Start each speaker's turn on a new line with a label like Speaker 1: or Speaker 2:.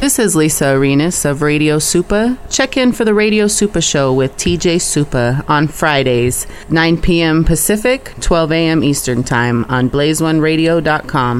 Speaker 1: This is Lisa Arenas of Radio Supa. Check in for the Radio Supa Show with TJ Supa on Fridays, 9 p.m. Pacific, 12 a.m. Eastern Time on blaze1radio.com.